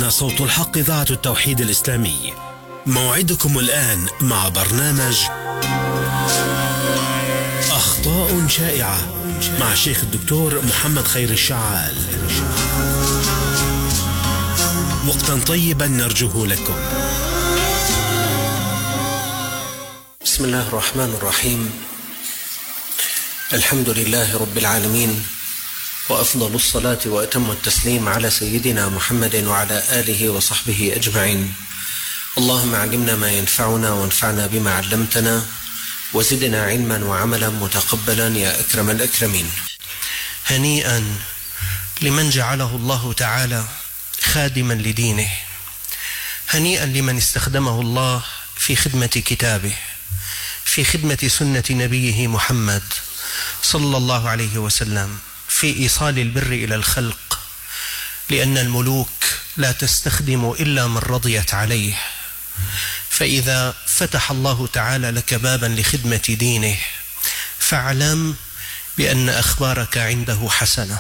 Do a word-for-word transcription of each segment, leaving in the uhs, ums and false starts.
هنا صوت الحق، إذاعة التوحيد الإسلامي. موعدكم الآن مع برنامج أخطاء شائعة مع الشيخ الدكتور محمد خير الشعال. وقتا طيبا نرجوه لكم. بسم الله الرحمن الرحيم. الحمد لله رب العالمين، وأفضل الصلاة وأتم التسليم على سيدنا محمد وعلى آله وصحبه أجمعين. اللهم علمنا ما ينفعنا وانفعنا بما علمتنا، وزدنا علما وعملا متقبلا يا أكرم الأكرمين. هنيئا لمن جعله الله تعالى خادما لدينه، هنيئا لمن استخدمه الله في خدمة كتابه، في خدمة سنة نبيه محمد صلى الله عليه وسلم، في إيصال البر إلى الخلق، لأن الملوك لا تستخدم إلا من رضيت عليه. فإذا فتح الله تعالى لك بابا لخدمة دينه فاعلم بأن أخبارك عنده حسنة،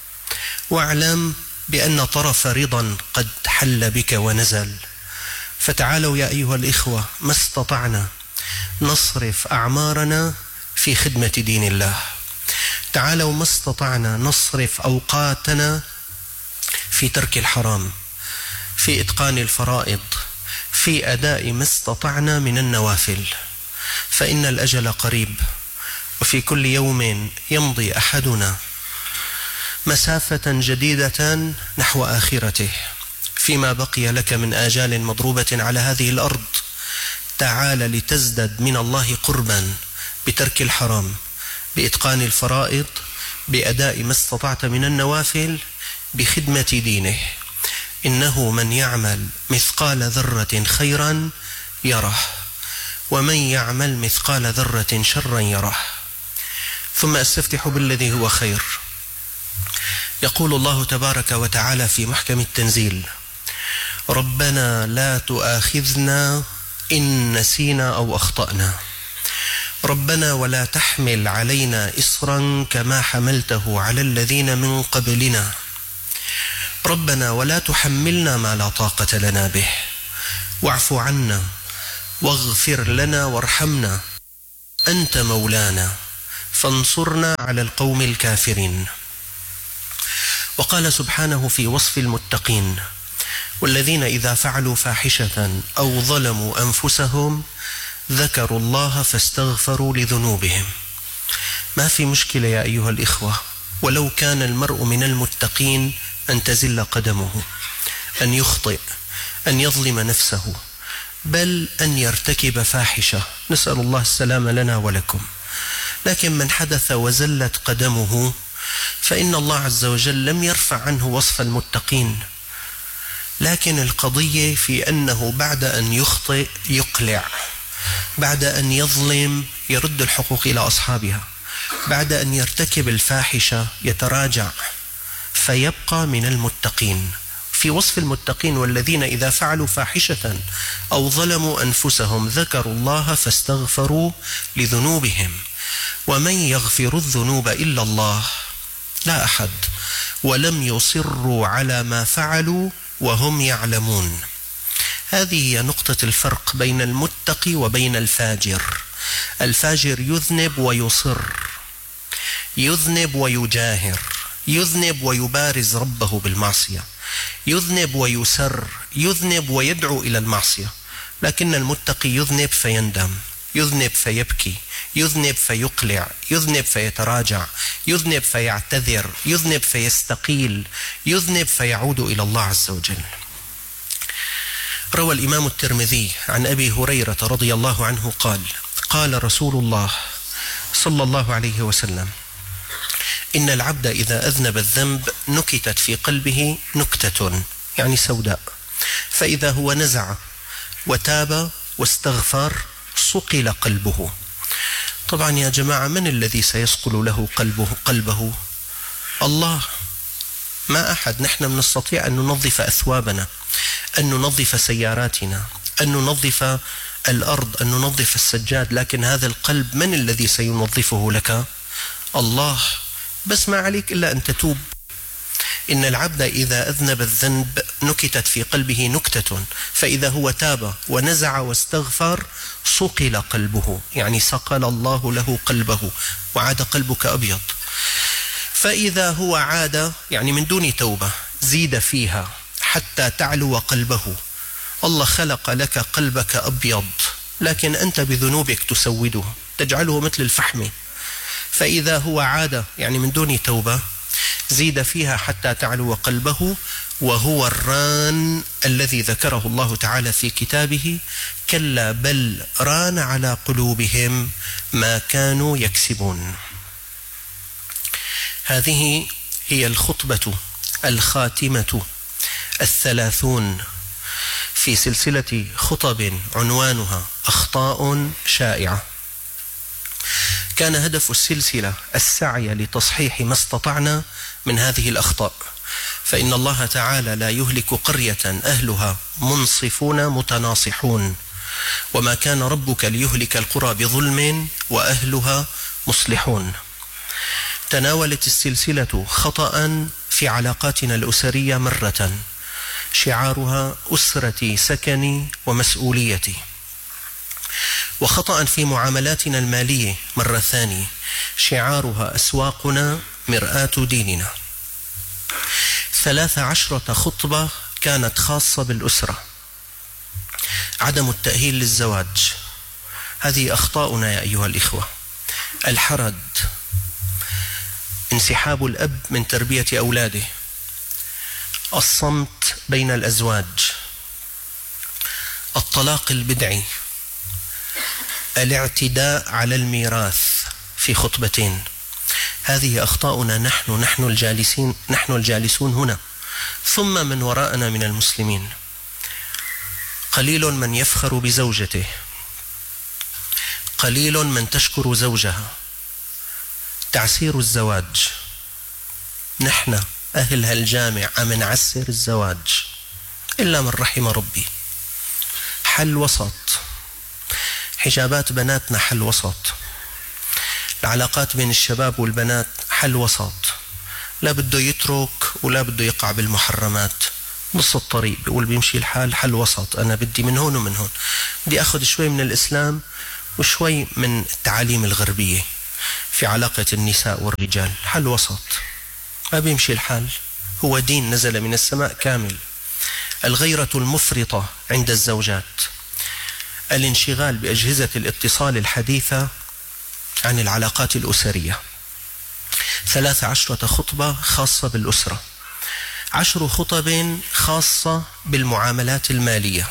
واعلم بأن طرف رضا قد حل بك ونزل. فتعالوا يا أيها الإخوة ما استطعنا نصرف أعمارنا في خدمة دين الله، تعالوا ما استطعنا نصرف أوقاتنا في ترك الحرام، في إتقان الفرائض، في أداء ما استطعنا من النوافل، فإن الأجل قريب، وفي كل يوم يمضي أحدنا مسافة جديدة نحو آخرته. فيما بقي لك من آجال مضروبة على هذه الأرض، تعال لتزدد من الله قربا بترك الحرام، بإتقان الفرائض، بأداء ما استطعت من النوافل، بخدمة دينه. إنه من يعمل مثقال ذرة خيرا يره، ومن يعمل مثقال ذرة شرا يره. ثم أستفتح بالذي هو خير. يقول الله تبارك وتعالى في محكم التنزيل: ربنا لا تؤاخذنا إن نسينا أو أخطأنا، ربنا ولا تحمل علينا إصرا كما حملته على الذين من قبلنا، ربنا ولا تحملنا ما لا طاقة لنا به، واعف عنا واغفر لنا وارحمنا أنت مولانا فانصرنا على القوم الكافرين. وقال سبحانه في وصف المتقين: والذين إذا فعلوا فاحشة أو ظلموا أنفسهم ذكروا الله فاستغفروا لذنوبهم. ما في مشكلة يا أيها الإخوة ولو كان المرء من المتقين أن تزل قدمه، أن يخطئ، أن يظلم نفسه، بل أن يرتكب فاحشة، نسأل الله السلام لنا ولكم. لكن من حدث وزلت قدمه فإن الله عز وجل لم يرفع عنه وصف المتقين، لكن القضية في أنه بعد أن يخطئ يقلع، بعد أن يظلم يرد الحقوق إلى أصحابها، بعد أن يرتكب الفاحشة يتراجع فيبقى من المتقين. في وصف المتقين: والذين إذا فعلوا فاحشة أو ظلموا أنفسهم ذكروا الله فاستغفروا لذنوبهم، ومن يغفر الذنوب إلا الله، لا أحد، ولم يصروا على ما فعلوا وهم يعلمون. هذه هي نقطة الفرق بين المتقي وبين الفاجر. الفاجر يذنب ويصر، يذنب ويجاهر، يذنب ويبارز ربه بالمعصية، يذنب ويسر، يذنب ويدعو إلى المعصية. لكن المتقي يذنب فيندم، يذنب فيبكي، يذنب فيقلع، يذنب فيتراجع، يذنب فيعتذر، يذنب فيستقيل، يذنب فيعود إلى الله عز وجل. روى الإمام الترمذي عن أبي هريرة رضي الله عنه قال: قال رسول الله صلى الله عليه وسلم: إن العبد إذا أذنب الذنب نكتت في قلبه نكتة، يعني سوداء، فإذا هو نزع وتاب واستغفر صقل قلبه. طبعا يا جماعة، من الذي سيصقل له قلبه قلبه؟ الله، ما أحد. نحن نستطيع أن ننظف أثوابنا، أن ننظف سياراتنا، أن ننظف الأرض، أن ننظف السجاد، لكن هذا القلب من الذي سينظفه لك؟ الله. بس ما عليك إلا أن تتوب. إن العبد إذا أذنب الذنب نكتت في قلبه نكتة فإذا هو تاب ونزع واستغفر صقل قلبه، يعني صقل الله له قلبه وعاد قلبك أبيض. فإذا هو عاد يعني من دون توبة زيد فيها حتى تعلو قلبه. الله خلق لك قلبك أبيض لكن أنت بذنوبك تسوده تجعله مثل الفحم. فإذا هو عاد يعني من دون توبة زيد فيها حتى تعلو قلبه، وهو الران الذي ذكره الله تعالى في كتابه: كلا بل ران على قلوبهم ما كانوا يكسبون. هذه هي الخطبة الخاتمة الثلاثون في سلسلة خطب عنوانها أخطاء شائعة. كان هدف السلسلة السعي لتصحيح ما استطعنا من هذه الأخطاء، فإن الله تعالى لا يهلك قرية أهلها منصفون متناصحون، وما كان ربك ليهلك القرى بظلم وأهلها مصلحون. تناولت السلسلة خطأ في علاقاتنا الأسرية مرة شعارها أسرتي سكني ومسؤوليتي، وخطأ في معاملاتنا المالية مرة ثانية شعارها أسواقنا مرآة ديننا. ثلاث عشرة خطبة كانت خاصة بالأسرة. عدم التأهيل للزواج، هذه أخطاؤنا يا أيها الإخوة. الحرد، انسحاب الأب من تربية أولاده، الصمت بين الأزواج، الطلاق البدعي، الاعتداء على الميراث في خطبتين. هذه أخطاؤنا نحن نحن الجالسين نحن الجالسون هنا، ثم من وراءنا من المسلمين. قليل من يفخر بزوجته، قليل من تشكر زوجها. تعسير الزواج، نحن أهل هالجامع من عسر الزواج إلا من رحم ربي. حل وسط، حجابات بناتنا حل وسط، العلاقات بين الشباب والبنات حل وسط، لا بده يترك ولا بده يقع بالمحرمات، نص الطريق بيقول بيمشي الحال حل وسط. أنا بدي من هون ومن هون، بدي أخذ شوي من الإسلام وشوي من التعاليم الغربية في علاقة النساء والرجال، حل وسط. ما بيمشي الحال، هو دين نزل من السماء كامل. الغيرة المفرطة عند الزوجات، الانشغال بأجهزة الاتصال الحديثة عن العلاقات الأسرية. ثلاث عشرة خطبة خاصة بالأسرة، عشر خطب خاصة بالمعاملات المالية.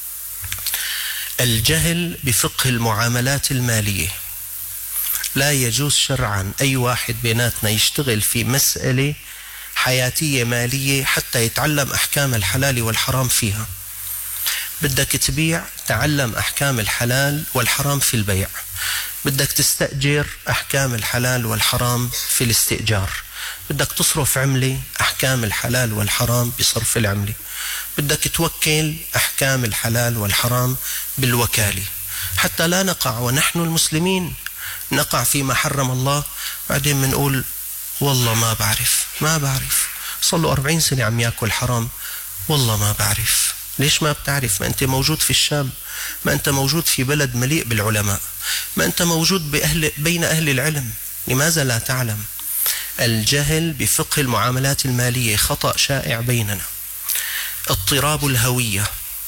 الجهل بفقه المعاملات المالية، لا يجوز شرعا أي واحد بيناتنا يشتغل في مسألة حياتية مالية حتى يتعلم أحكام الحلال والحرام فيها. بدك تبيع، تعلم أحكام الحلال والحرام في البيع. بدك تستأجر، أحكام الحلال والحرام في الاستئجار. بدك تصرف عملة، أحكام الحلال والحرام بصرف العملة. بدك توكل، أحكام الحلال والحرام بالوكالة، حتى لا نقع ونحن المسلمين نقع فيما حرم الله بعدين منقول والله ما بعرف ما بعرف صلوا أربعين سنة عم يأكل حرام، والله ما بعرف. ليش ما بتعرف؟ ما أنت موجود في الشام، ما أنت موجود في بلد مليء بالعلماء، ما أنت موجود بأهل بين أهل العلم، لماذا لا تعلم؟ الجهل بفقه المعاملات المالية خطأ شائع بيننا. اضطراب الهوية،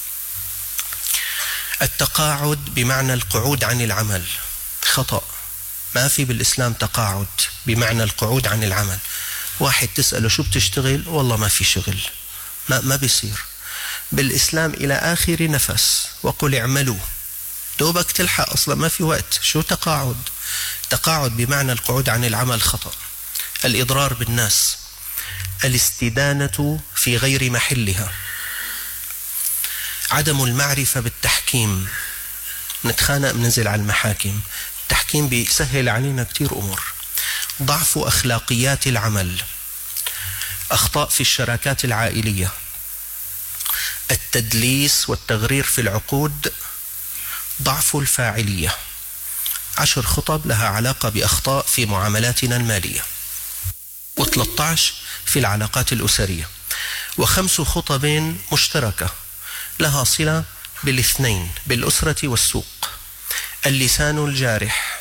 التقاعد بمعنى القعود عن العمل، خطأ. ما في بالإسلام تقاعد بمعنى القعود عن العمل. واحد تسأله شو بتشتغل؟ والله ما في شغل. ما, ما بيصير بالإسلام إلى آخر نفس، وقل اعملوا، دوبك تلحق، أصلا ما في وقت. شو تقاعد؟ تقاعد بمعنى القعود عن العمل خطأ. الإضرار بالناس، الاستدانة في غير محلها، عدم المعرفة بالتحكيم، نتخانق بننزل على المحاكم، التحكيم بيسهل علينا كتير أمور. ضعف أخلاقيات العمل، أخطاء في الشراكات العائلية، التدليس والتغرير في العقود، ضعف الفاعلية. عشر خطب لها علاقة بأخطاء في معاملاتنا المالية، وثلاثة عشر في العلاقات الأسرية. وخمس خطب مشتركة لها صلة بالاثنين، بالأسرة والسوق: اللسان الجارح،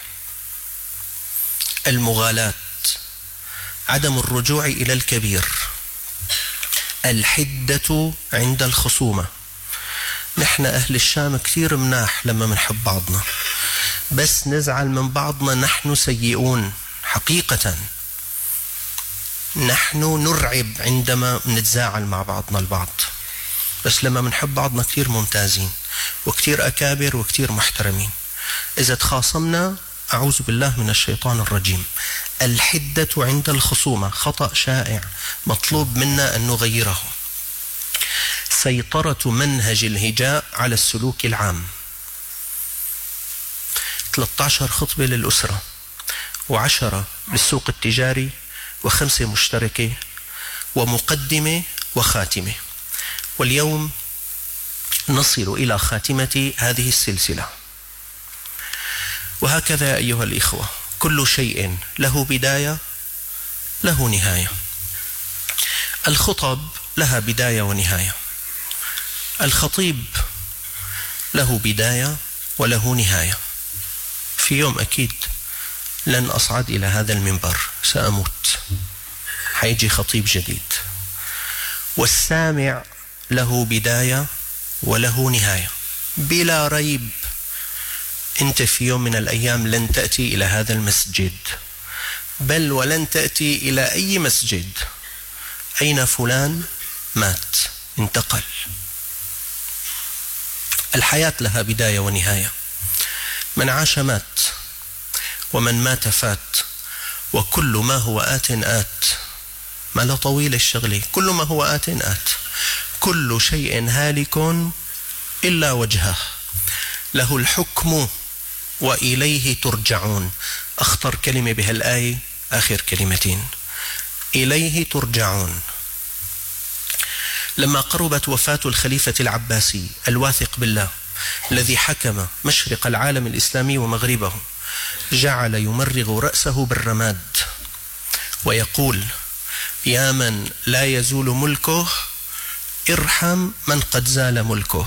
المغالاة، عدم الرجوع إلى الكبير، الحدة عند الخصومة. نحن أهل الشام كثير مناح لما منحب بعضنا، بس نزعل من بعضنا نحن سيئون حقيقة. نحن نرعب عندما نتزاعل مع بعضنا البعض، بس لما منحب بعضنا كثير ممتازين وكثير أكابر وكثير محترمين. إذا تخاصمنا أعوذ بالله من الشيطان الرجيم. الحدة عند الخصومة خطأ شائع مطلوب منا أن نغيره. سيطرة منهج الهجاء على السلوك العام. ثلاثة عشر خطبة للأسرة، وعشرة للسوق التجاري، وخمسة مشتركة، ومقدمة وخاتمة. واليوم نصل إلى خاتمة هذه السلسلة. وهكذا يا أيها الإخوة، كل شيء له بداية له نهاية. الخطب لها بداية ونهاية، الخطيب له بداية وله نهاية. في يوم أكيد لن أصعد إلى هذا المنبر، سأموت، حيجي خطيب جديد. والسامع له بداية وله نهاية. بلا ريب أنت في يوم من الأيام لن تأتي إلى هذا المسجد، بل ولن تأتي إلى أي مسجد. أين فلان؟ مات، انتقل. الحياة لها بداية ونهاية. من عاش مات، ومن مات فات، وكل ما هو آت آت. ما لا طويل الشغلة، كل ما هو آت آت. كل شيء هالك إلا وجهه، له الحكم وإليه ترجعون. أخطر كلمة بهالآية آخر كلمتين: إليه ترجعون. لما قربت وفاة الخليفة العباسي الواثق بالله الذي حكم مشرق العالم الإسلامي ومغربه، جعل يمرغ رأسه بالرماد ويقول: يا من لا يزول ملكه ارحم من قد زال ملكه.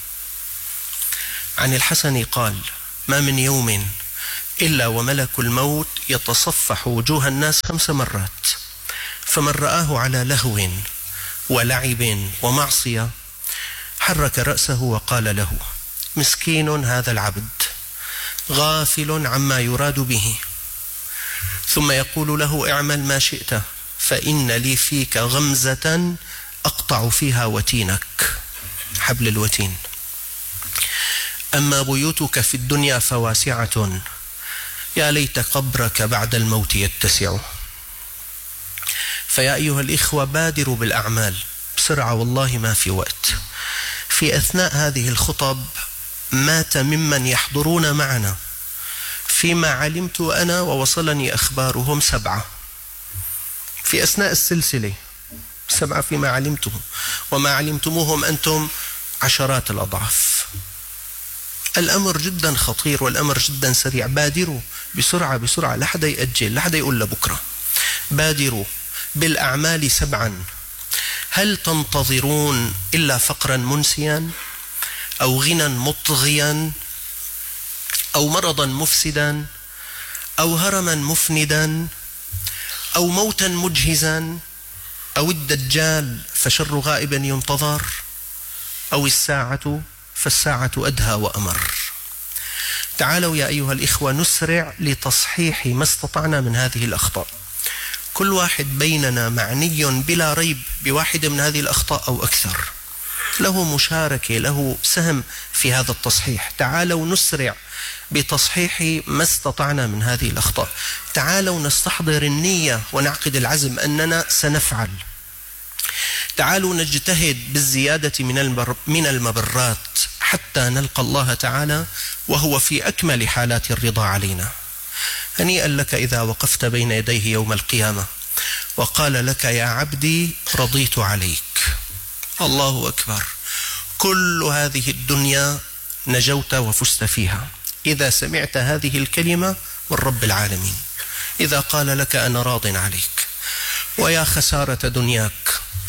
عن الحسن قال: ما من يوم إلا وملك الموت يتصفح وجوه الناس خمس مرات، فمن رآه على لهو ولعب ومعصية حرك رأسه وقال له: مسكين هذا العبد غافل عما يراد به. ثم يقول له: اعمل ما شئت فإن لي فيك غمزة أقطع فيها وتينك، حبل الوتين. أما بيوتك في الدنيا فواسعة، يا ليت قبرك بعد الموت يتسع. فيا أيها الإخوة، بادروا بالأعمال بسرعة، والله ما في وقت. في أثناء هذه الخطب مات ممن يحضرون معنا فيما علمت أنا ووصلني أخبارهم سبعة في أثناء السلسلة، سبعة فيما علمته، وما علمتموهم أنتم عشرات الأضعاف. الأمر جدا خطير والأمر جدا سريع. بادروا بسرعة بسرعة، لا حدا يأجل، لا حدا يقول لبكرة. بادروا بالأعمال سبعا. هل تنتظرون إلا فقرا منسيا، أو غنى مطغيا، أو مرضا مفسدا، أو هرما مفندا، أو موتا مجهزا، أو الدجال فشر غائبا ينتظر، أو الساعة فالساعة أدهى وأمر؟ تعالوا يا أيها الإخوة نسرع لتصحيح ما استطعنا من هذه الأخطاء. كل واحد بيننا معني بلا ريب بواحدة من هذه الأخطاء أو أكثر، له مشاركة، له سهم في هذا التصحيح. تعالوا نسرع بتصحيح ما استطعنا من هذه الأخطاء. تعالوا نستحضر النية ونعقد العزم أننا سنفعل. تعالوا نجتهد بالزيادة من المبرات حتى نلقى الله تعالى وهو في أكمل حالات الرضا علينا. هنيئا لك إذا وقفت بين يديه يوم القيامة وقال لك: يا عبدي رضيت عليك. الله أكبر. كل هذه الدنيا نجوت وفزت فيها إذا سمعت هذه الكلمة من رب العالمين، إذا قال لك: أنا راض عليك. ويا خسارة دنياك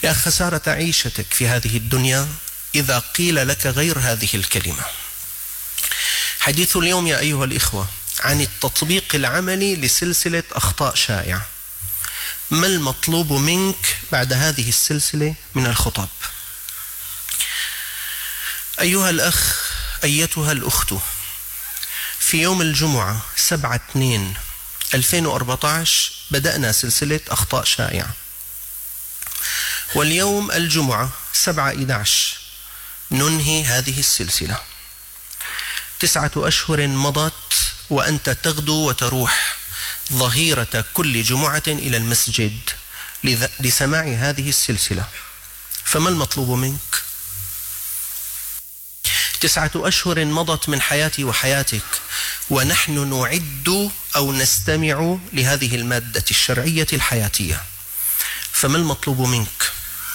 يا خسارة عيشتك في هذه الدنيا إذا قيل لك غير هذه الكلمة. حديث اليوم يا أيها الإخوة عن التطبيق العملي لسلسلة أخطاء شائعة. ما المطلوب منك بعد هذه السلسلة من الخطب؟ أيها الأخ، أيتها الأخت، في يوم الجمعة سبعة اثنين ألفين وأربعة عشر بدأنا سلسلة أخطاء شائعة، واليوم الجمعة سبعة أحد عشر ننهي هذه السلسلة. تسعة أشهر مضت وأنت تغدو وتروح ظهيرة كل جمعة إلى المسجد لسماع هذه السلسلة، فما المطلوب منك؟ تسعة أشهر مضت من حياتي وحياتك ونحن نعد أو نستمع لهذه المادة الشرعية الحياتية، فما المطلوب منك؟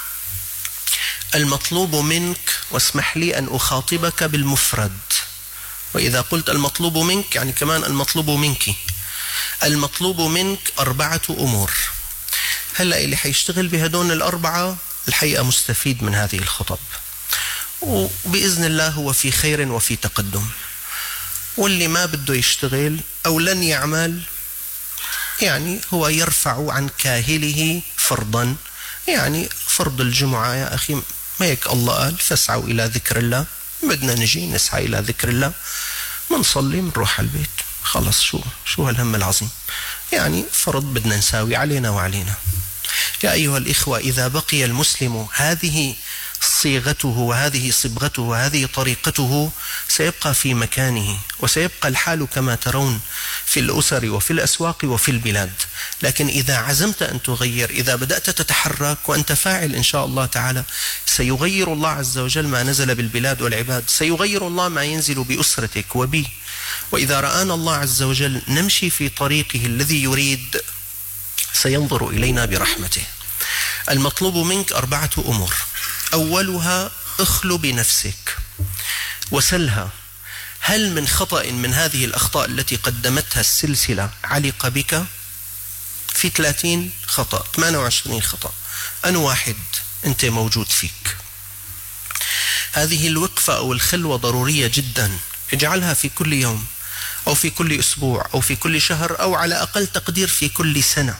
المطلوب منك، واسمح لي أن أخاطبك بالمفرد، وإذا قلت المطلوب منك يعني كمان المطلوب منك. المطلوب منك أربعة أمور. هلأ اللي حيشتغل بهدون الأربعة الحقيقة مستفيد من هذه الخطب، وبإذن الله هو في خير وفي تقدم. واللي ما بده يشتغل أو لن يعمل يعني هو يرفع عن كاهله فرضا، يعني فرض الجمعة يا أخي ما هيك الله قال فاسعوا إلى ذكر الله، بدنا نجي نسعى إلى ذكر الله، منصلي منروح على البيت، خلص شو شو هالهم العظيم، يعني فرض بدنا نساوي علينا وعلينا. يا أيها الإخوة، إذا بقي المسلم هذه صيغته وهذه صبغته وهذه طريقته سيبقى في مكانه، وسيبقى الحال كما ترون في الأسر وفي الأسواق وفي البلاد. لكن إذا عزمت أن تغير، إذا بدأت تتحرك وأنت فاعل إن شاء الله تعالى، سيغير الله عز وجل ما نزل بالبلاد والعباد، سيغير الله ما ينزل بأسرتك وبي. وإذا رآنا الله عز وجل نمشي في طريقه الذي يريد سينظر إلينا برحمته. المطلوب منك أربعة أمور. أولها اخلو بنفسك وسلها، هل من خطأ من هذه الأخطاء التي قدمتها السلسلة علق بك؟ في ثلاثين خطأ، ثمانية وعشرين خطأ، أنا واحد أنت موجود فيك. هذه الوقفة أو الخلوة ضرورية جدا، اجعلها في كل يوم أو في كل أسبوع أو في كل شهر أو على أقل تقدير في كل سنة.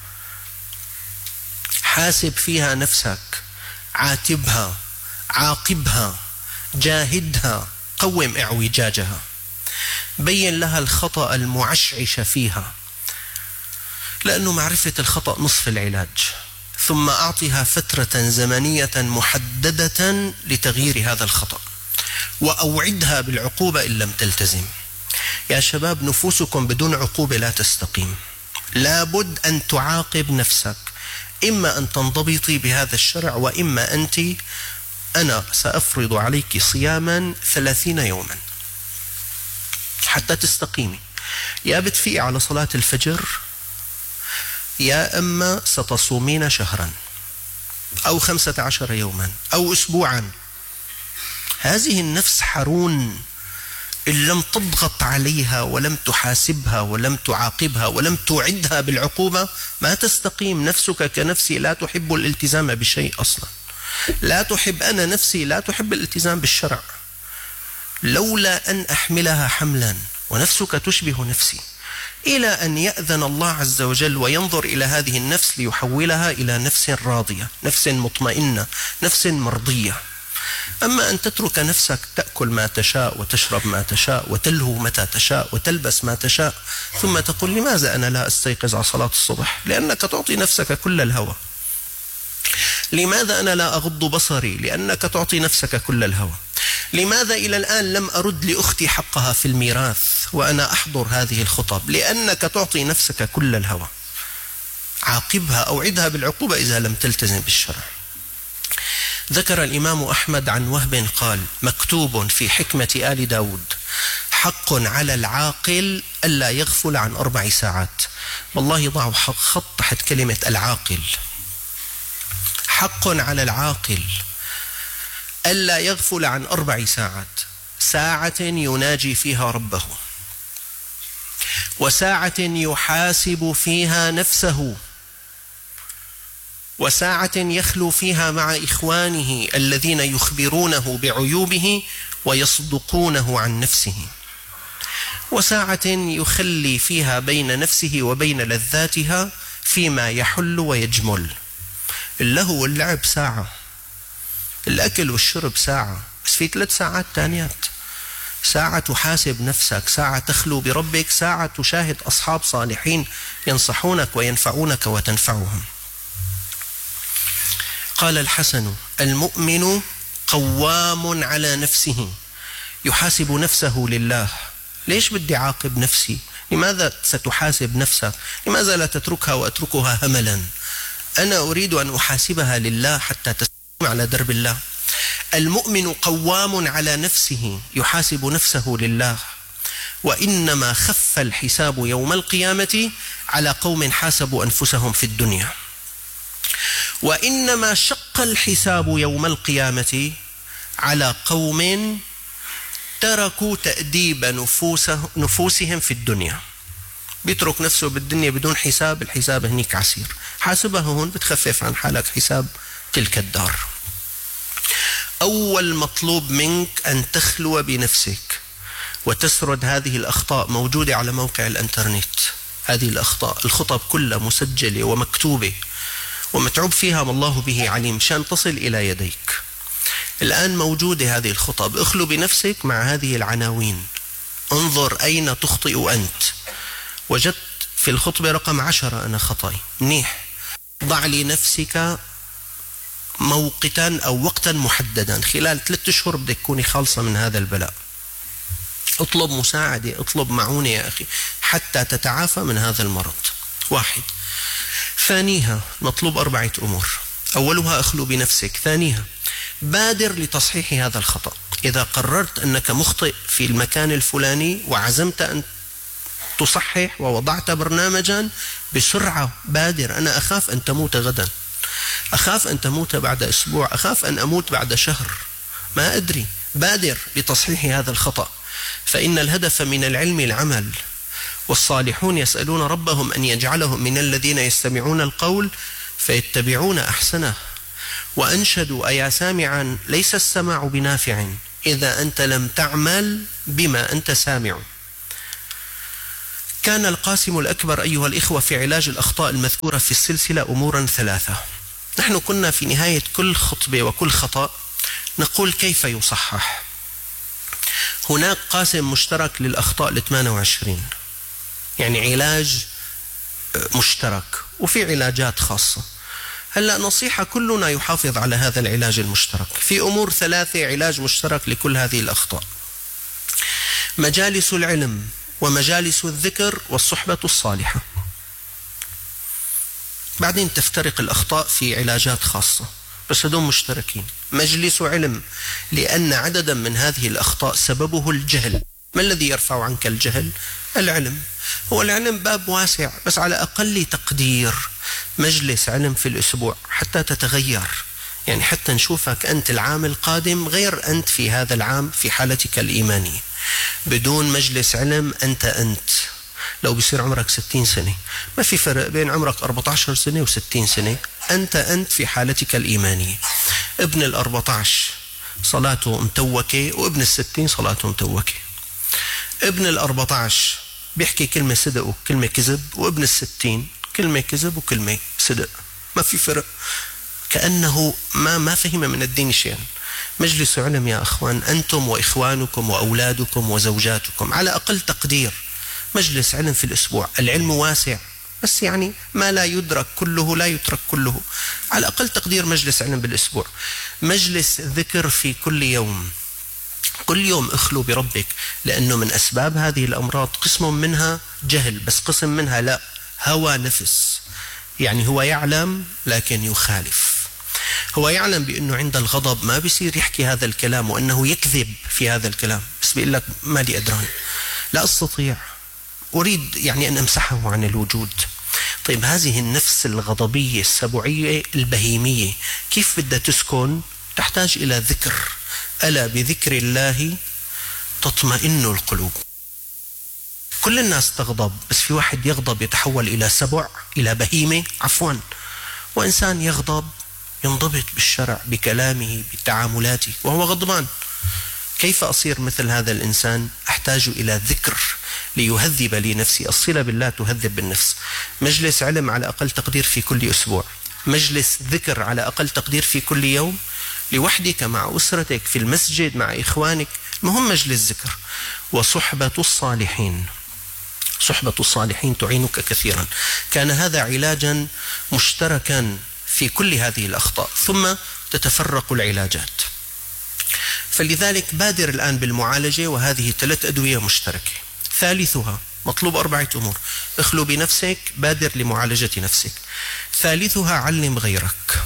حاسب فيها نفسك، عاتبها، عاقبها، جاهدها، قوم اعوجاجها، بين لها الخطأ المعشعش فيها، لأنه معرفة الخطأ نصف العلاج. ثم أعطها فترة زمنية محددة لتغيير هذا الخطأ، وأوعدها بالعقوبة إن لم تلتزم. يا شباب، نفوسكم بدون عقوبة لا تستقيم، لابد أن تعاقب نفسك، إما أن تنضبطي بهذا الشرع، وإما أنت أنا سأفرض عليك صياما ثلاثين يوما حتى تستقيمي. يا بتفيقي على صلاة الفجر، يا أما ستصومين شهرا أو خمسة عشر يوما أو أسبوعا. هذه النفس حرون إن لم تضغط عليها ولم تحاسبها ولم تعاقبها ولم توعدها بالعقوبة ما تستقيم. نفسك كنفسي لا تحب الالتزام بشيء أصلا، لا تحب، أنا نفسي لا تحب الالتزام بالشرع، لولا أن أحملها حملا، ونفسك تشبه نفسي، إلى أن يأذن الله عز وجل وينظر إلى هذه النفس ليحولها إلى نفس راضية، نفس مطمئنة، نفس مرضية. أما أن تترك نفسك تأكل ما تشاء وتشرب ما تشاء وتلهو متى تشاء وتلبس ما تشاء، ثم تقول لماذا أنا لا أستيقظ على صلاة الصبح؟ لأنك تعطي نفسك كل الهوى. لماذا أنا لا أغض بصري؟ لأنك تعطي نفسك كل الهوى. لماذا إلى الآن لم أرد لأختي حقها في الميراث وأنا أحضر هذه الخطب؟ لأنك تعطي نفسك كل الهوى. عاقبها، أوعدها بالعقوبة إذا لم تلتزم بالشرع. ذكر الإمام أحمد عن وهب قال: مكتوب في حكمة آل داود: حق على العاقل ألا يغفل عن أربع ساعات. والله ضعوا خط تحت كلمة العاقل. حق على العاقل ألا يغفل عن أربع ساعات: ساعة يناجي فيها ربه، وساعة يحاسب فيها نفسه، وساعة يخلو فيها مع إخوانه الذين يخبرونه بعيوبه ويصدقونه عن نفسه، وساعة يخلي فيها بين نفسه وبين لذاتها فيما يحل ويجمل. اللهو واللعب ساعة، الأكل والشرب ساعة، بس في ثلاث ساعات تانيات: ساعة تحاسب نفسك، ساعة تخلو بربك، ساعة تشاهد أصحاب صالحين ينصحونك وينفعونك وتنفعهم. قال الحسن: المؤمن قوام على نفسه، يحاسب نفسه لله. ليش بدي عاقب نفسي؟ لماذا ستحاسب نفسك؟ لماذا لا تتركها وأتركها هملا؟ أنا أريد أن أحاسبها لله حتى تستقيم على درب الله. المؤمن قوام على نفسه، يحاسب نفسه لله. وإنما خف الحساب يوم القيامة على قوم حاسبوا أنفسهم في الدنيا، وإنما شق الحساب يوم القيامة على قوم تركوا تأديب نفوسهم في الدنيا. بيترك نفسه بالدنيا بدون حساب، الحساب هنيك عسير، حاسبها هون بتخفف عن حالك حساب تلك الدار. أول مطلوب منك أن تخلو بنفسك وتسرد هذه الأخطاء، موجودة على موقع الإنترنت. هذه الأخطاء الخطب كلها مسجلة ومكتوبة ومتعوب فيها ما الله به عليم مشان تصل إلى يديك. الآن موجودة هذه الخطب، اخلو بنفسك مع هذه العناوين. انظر أين تخطئ أنت. وجدت في الخطبة رقم عشرة أنا خطأي منيح. ضع لنفسك موقتا أو وقتا محددا، خلال ثلاثة أشهر بدك تكوني خالصة من هذا البلاء. اطلب مساعدة، اطلب معونة يا أخي حتى تتعافى من هذا المرض. واحد. ثانيها مطلوب أربعة أمور. أولها اخلو بنفسك. ثانيها بادر لتصحيح هذا الخطأ. إذا قررت أنك مخطئ في المكان الفلاني وعزمت أن تصحح ووضعت برنامجا، بسرعة بادر. أنا أخاف أن تموت غدا، أخاف أن تموت بعد أسبوع، أخاف أن أموت بعد شهر، ما أدري. بادر لتصحيح هذا الخطأ، فإن الهدف من العلم العمل. والصالحون يسألون ربهم أن يجعلهم من الذين يستمعون القول فيتبعون أحسنه. وأنشدوا: أيا سامعا ليس السماع بنافع إذا أنت لم تعمل بما أنت سامع. كان القاسم الأكبر أيها الإخوة في علاج الأخطاء المذكورة في السلسلة أمورا ثلاثة. نحن كنا في نهاية كل خطبة وكل خطأ نقول كيف يصحح. هناك قاسم مشترك للأخطاء الثمانية وعشرين، يعني علاج مشترك، وفي علاجات خاصة. هلأ نصيحة كلنا يحافظ على هذا العلاج المشترك. في أمور ثلاثة علاج مشترك لكل هذه الأخطاء: مجالس العلم، ومجالس الذكر، والصحبة الصالحة. بعدين تفترق الأخطاء في علاجات خاصة، بس هدول مشتركين. مجلس علم، لأن عددا من هذه الأخطاء سببه الجهل. ما الذي يرفع عنك الجهل؟ العلم. هو العلم باب واسع، بس على أقل تقدير مجلس علم في الأسبوع حتى تتغير، يعني حتى نشوفك أنت العام القادم غير أنت في هذا العام في حالتك الإيمانية. بدون مجلس علم أنت أنت لو بيصير عمرك ستين سنة، ما في فرق بين عمرك أربعة عشر سنة وستين سنة، أنت أنت في حالتك الإيمانية. ابن الأربعة عشر صلاته متوكة، وابن الستين صلاته متوكة. ابن الأربعة عشر بيحكي كلمة صدق وكلمة كذب، وابن الستين كلمة كذب وكلمة صدق، ما في فرق، كأنه ما ما فهم من الدين شيئا. مجلس علم يا أخوان، أنتم وإخوانكم وأولادكم وزوجاتكم على أقل تقدير مجلس علم في الأسبوع. العلم واسع، بس يعني ما لا يدرك كله لا يترك كله. على أقل تقدير مجلس علم بالأسبوع. مجلس ذكر في كل يوم، كل يوم اخلو بربك، لأنه من أسباب هذه الأمراض قسم منها جهل، بس قسم منها لا، هوى نفس. يعني هو يعلم لكن يخالف. هو يعلم بأنه عند الغضب ما بيصير يحكي هذا الكلام، وأنه يكذب في هذا الكلام، بس بيقول لك ما لي أدران، لا أستطيع، أريد يعني أن أمسحه عن الوجود. طيب هذه النفس الغضبية السبوعية البهيمية كيف بدها تسكن؟ تحتاج إلى ذكر. ألا بذكر الله تطمئن القلوب. كل الناس تغضب، بس في واحد يغضب يتحول إلى سبع، إلى بهيمة، عفوا وإنسان يغضب ينضبط بالشرع بكلامه بتعاملاته وهو غضبان. كيف أصير مثل هذا الإنسان؟ أحتاج إلى ذكر ليهذب لي نفسي. الصلة بالله تهذب بالنفس. مجلس علم على أقل تقدير في كل أسبوع، مجلس ذكر على أقل تقدير في كل يوم، لوحدك مع أسرتك في المسجد مع إخوانك، المهم مجلس ذكر. وصحبة الصالحين، صحبة الصالحين تعينك كثيرا. كان هذا علاجا مشتركا في كل هذه الأخطاء، ثم تتفرق العلاجات. فلذلك بادر الآن بالمعالجة، وهذه ثلاث أدوية مشتركة. ثالثها مطلوب أربعة أمور: اخلو بنفسك، بادر لمعالجة نفسك. ثالثها علم غيرك،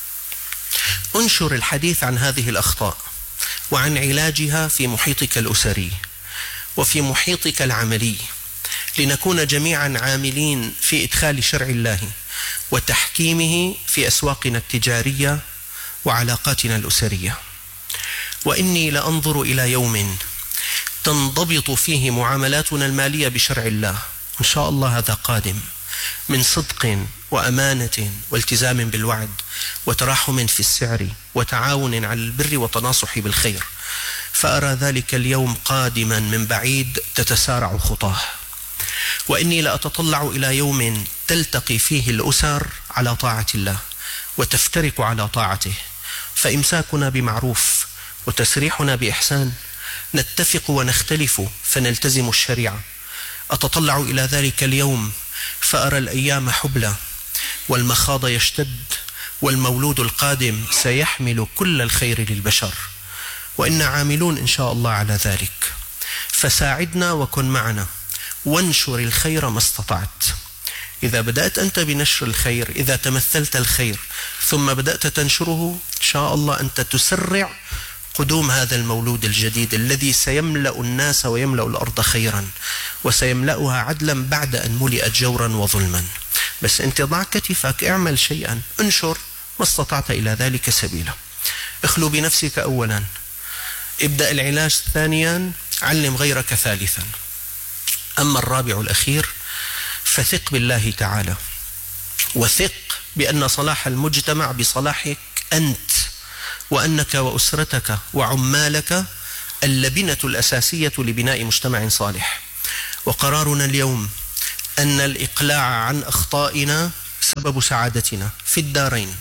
انشر الحديث عن هذه الأخطاء وعن علاجها في محيطك الأسري وفي محيطك العملي، لنكون جميعا عاملين في إدخال شرع الله وتحكيمه في أسواقنا التجارية وعلاقاتنا الأسرية. وإني لأنظر إلى يوم تنضبط فيه معاملاتنا المالية بشرع الله، إن شاء الله هذا قادم، من صدق وأمانة والتزام بالوعد وتراحم في السعر وتعاون على البر وتناصح بالخير. فأرى ذلك اليوم قادما من بعيد تتسارع خطاه. وإني لأتطلع إلى يوم تلتقي فيه الأسر على طاعة الله وتفترق على طاعته، فإمساكنا بمعروف وتسريحنا بإحسان، نتفق ونختلف فنلتزم الشريعة. أتطلع إلى ذلك اليوم فأرى الأيام حبلى والمخاض يشتد، والمولود القادم سيحمل كل الخير للبشر، وإنا عاملون إن شاء الله على ذلك. فساعدنا وكن معنا وانشر الخير ما استطعت. إذا بدأت أنت بنشر الخير، إذا تمثلت الخير ثم بدأت تنشره، إن شاء الله أنت تسرع قدوم هذا المولود الجديد الذي سيملأ الناس ويملأ الأرض خيرا، وسيملأها عدلا بعد أن ملئت جورا وظلما. بس أنت ضع كتفك، اعمل شيئا، انشر ما استطعت إلى ذلك سبيلا. اخلو بنفسك أولا، ابدأ العلاج ثانيا، علم غيرك ثالثا. أما الرابع الأخير فثق بالله تعالى، وثق بأن صلاح المجتمع بصلاحك أنت، وأنك وأسرتك وعمالك اللبنة الأساسية لبناء مجتمع صالح. وقرارنا اليوم أن الإقلاع عن أخطائنا سبب سعادتنا في الدارين.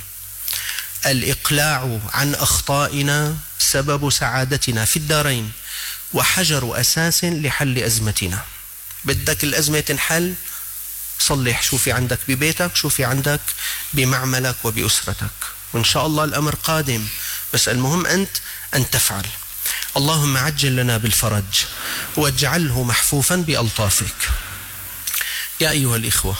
الإقلاع عن أخطائنا سبب سعادتنا في الدارين، وحجر أساس لحل أزمتنا. بدك الأزمة تنحل، صلح شو في عندك ببيتك، شو في عندك بمعملك وبأسرتك، وإن شاء الله الأمر قادم، بس المهم أنت أن تفعل. اللهم عجل لنا بالفرج واجعله محفوفا بألطافك. يا أيها الإخوة،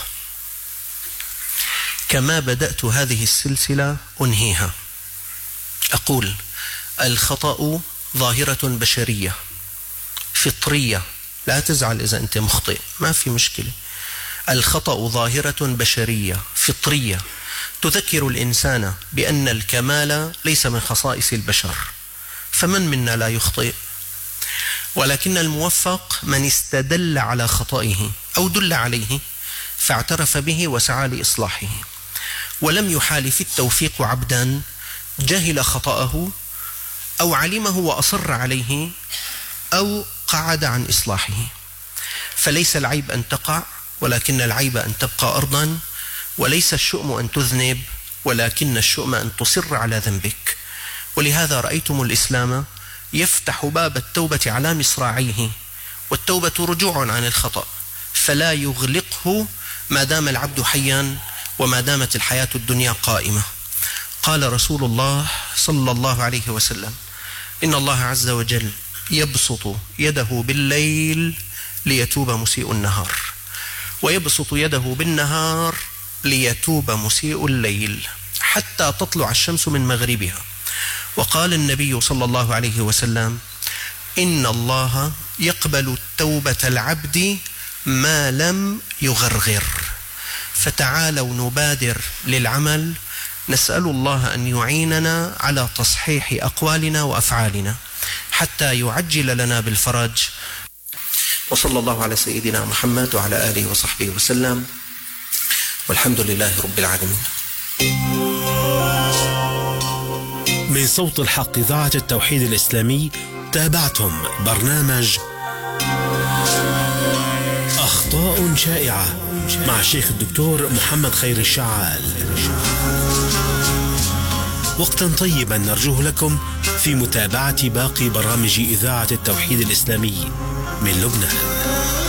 كما بدأت هذه السلسلة أنهيها. أقول: الخطأ ظاهرة بشرية فطرية، لا تزعل إذا أنت مخطئ، ما في مشكلة. الخطأ ظاهرة بشرية فطرية تذكر الإنسان بأن الكمال ليس من خصائص البشر، فمن منا لا يخطئ؟ ولكن الموفق من استدل على خطئه أو دل عليه فاعترف به وسعى لإصلاحه، ولم يحالف التوفيق عبدا جهل خطأه أو علمه وأصر عليه أو قعد عن إصلاحه. فليس العيب أن تقع، ولكن العيب أن تبقى أرضا، وليس الشؤم أن تذنب، ولكن الشؤم أن تصر على ذنبك. ولهذا رأيتم الإسلام يفتح باب التوبة على مصراعيه، والتوبة رجوع عن الخطأ، فلا يغلقه ما دام العبد حيا وما دامت الحياة الدنيا قائمة. قال رسول الله صلى الله عليه وسلم: إن الله عز وجل يبسط يده بالليل ليتوب مسيء النهار، ويبسط يده بالنهار ليتوب مسيء الليل، حتى تطلع الشمس من مغربها. وقال النبي صلى الله عليه وسلم: إن الله يقبل توبة العبد ما لم يغرغر. فتعالوا نبادر للعمل، نسأل الله أن يعيننا على تصحيح أقوالنا وأفعالنا حتى يعجل لنا بالفرج. وصلى الله على سيدنا محمد وعلى آله وصحبه وسلم، والحمد لله رب العالمين. من صوت الحق إذاعة التوحيد الإسلامي تابعتم برنامج أخطاء شائعة مع الشيخ الدكتور محمد خير الشعال. وقتا طيبا نرجوه لكم في متابعة باقي برامج إذاعة التوحيد الإسلامي من لبنان.